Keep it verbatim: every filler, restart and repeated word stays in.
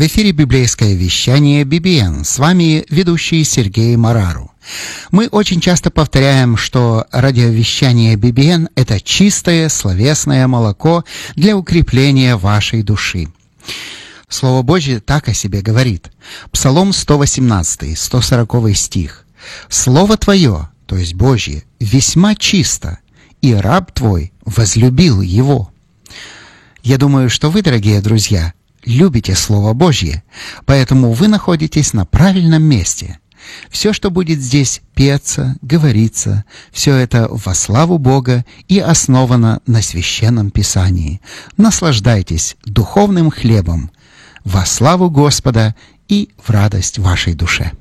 В эфире библейское вещание би би эн. С вами ведущий Сергей Марару. Мы очень часто повторяем, что радиовещание би би эн – это чистое словесное молоко для укрепления вашей души. Слово Божье так о себе говорит. Псалом сто восемнадцатый, сто сороковый стих. «Слово Твое, то есть Божье, весьма чисто, и раб Твой возлюбил его». Я думаю, что вы, дорогие друзья, любите Слово Божье, поэтому вы находитесь на правильном месте. Все, что будет здесь петься, говориться, все это во славу Бога и основано на Священном Писании. Наслаждайтесь духовным хлебом во славу Господа и в радость вашей душе.